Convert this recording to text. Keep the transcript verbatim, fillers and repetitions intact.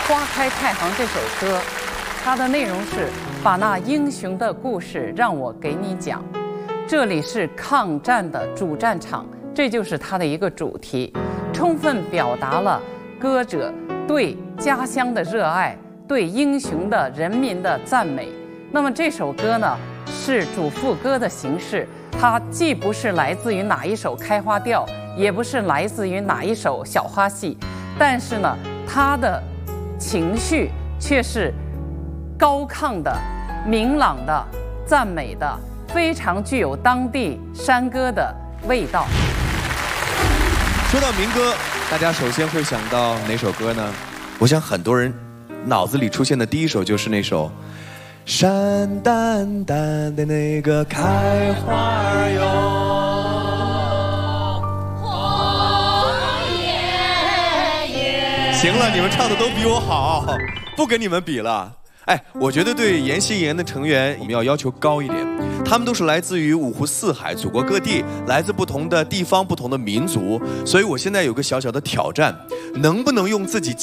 《花开太行》这首歌，它的内容是把那英雄的故事让我给你讲。这里是抗战的主战场，这就是它的一个主题，充分表达了歌者对家乡的热爱，对英雄的人民的赞美。那么这首歌呢，是主副歌的形式，它既不是来自于哪一首开花调，也不是来自于哪一首小花戏，但是呢，它的情绪却是高亢的、明朗的、赞美的，非常具有当地山歌的味道。 说到民歌，大家首先会想到哪首歌呢？我想很多人脑子里出现的第一首就是那首山淡淡的那个开花哟。行了，你们唱的都比我好，不跟你们比了。哎，我觉得对研习营的成员我们要要求高一点，他们都是来自于五湖四海、祖国各地，来自不同的地方、不同的民族，所以我现在有个小小的挑战，能不能用自己